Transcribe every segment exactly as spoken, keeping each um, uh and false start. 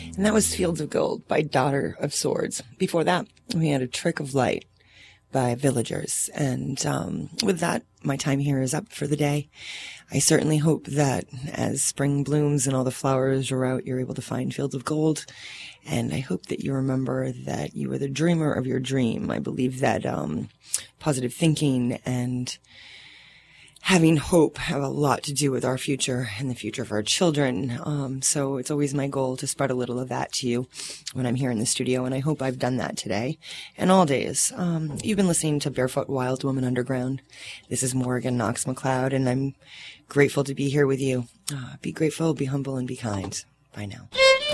And that was Fields of Gold by Daughter of Swords. Before that, we had A Trick of Light by Villagers. And um, with that, my time here is up for the day. I certainly hope that as spring blooms and all the flowers are out, you're able to find fields of gold. And I hope that you remember that you are the dreamer of your dream. I believe that um, positive thinking and having hope have a lot to do with our future and the future of our children. Um, so it's always my goal to spread a little of that to you when I'm here in the studio, and I hope I've done that today and all days. Um, you've been listening to Barefoot Wild Woman Underground. This is Morgan Knox McLeod, and I'm grateful to be here with you. Uh, be grateful, be humble, and be kind. Bye now.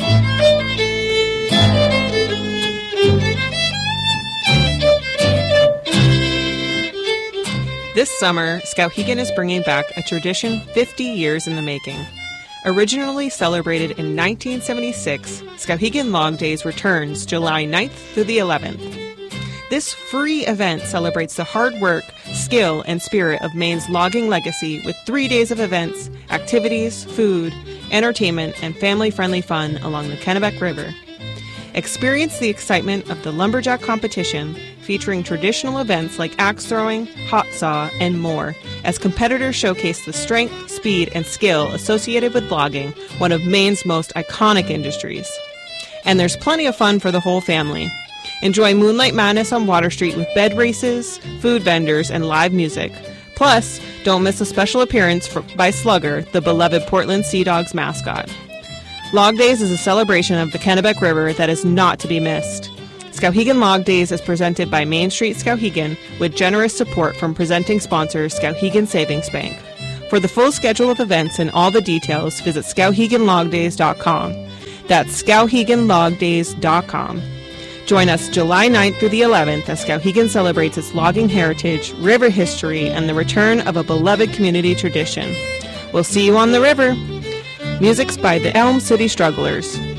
This summer, Skowhegan is bringing back a tradition fifty years in the making. Originally celebrated in nineteen seventy-six, Skowhegan Log Days returns July ninth through the eleventh. This free event celebrates the hard work, skill, and spirit of Maine's logging legacy with three days of events, activities, food, entertainment, and family-friendly fun along the Kennebec River. Experience the excitement of the Lumberjack competition, featuring traditional events like axe throwing, hot saw, and more, as competitors showcase the strength, speed, and skill associated with logging, one of Maine's most iconic industries. And there's plenty of fun for the whole family. Enjoy Moonlight Madness on Water Street with bed races, food vendors, and live music. Plus, don't miss a special appearance for, by Slugger, the beloved Portland Sea Dogs mascot. Log Days is a celebration of the Kennebec River that is not to be missed. Skowhegan Log Days is presented by Main Street Skowhegan with generous support from presenting sponsor Skowhegan Savings Bank. For the full schedule of events and all the details, visit skowhegan log days dot com. That's skowhegan log days dot com. Join us July ninth through the eleventh as Skowhegan celebrates its logging heritage, river history, and the return of a beloved community tradition. We'll see you on the river. Music's by the Elm City Strugglers.